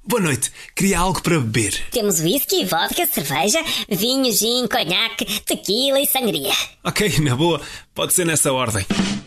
Boa noite. Queria algo para beber. Temos whisky, vodka, cerveja, vinho, gin, conhaque, tequila e sangria. Ok, na boa. Pode ser nessa ordem.